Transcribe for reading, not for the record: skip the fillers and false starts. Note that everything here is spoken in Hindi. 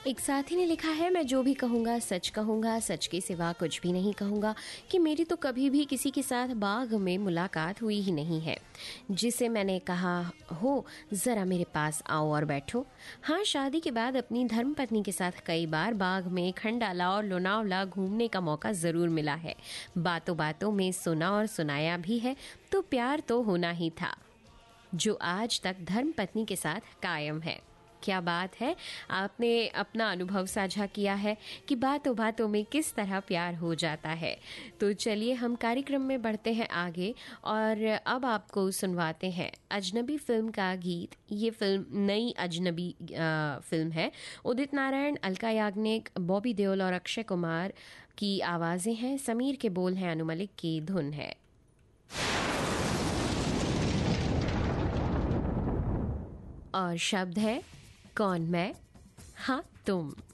एक साथी ने लिखा है, मैं जो भी कहूँगा सच के सिवा कुछ भी नहीं कहूँगा कि मेरी तो कभी भी किसी के साथ बाग में मुलाकात हुई ही नहीं है जिसे मैंने कहा हो ज़रा मेरे पास आओ और बैठो। हाँ, शादी के बाद अपनी धर्मपत्नी के साथ कई बार बाग में खंडाला और लोनावला घूमने का मौका ज़रूर मिला है। बातों बातों में सुना और सुनाया भी है, तो प्यार तो होना ही था जो आज तक धर्मपत्नी के साथ कायम है। क्या बात है, आपने अपना अनुभव साझा किया है कि बातों बातों में किस तरह प्यार हो जाता है। तो चलिए हम कार्यक्रम में बढ़ते हैं आगे और अब आपको सुनवाते हैं अजनबी फिल्म का गीत। ये फिल्म नई अजनबी फिल्म है। उदित नारायण, अलका याग्निक, बॉबी देओल और अक्षय कुमार की आवाज़ें हैं। समीर के बोल हैं, अनु मलिक की धुन है और शब्द है कौन मैं हाँ तुम।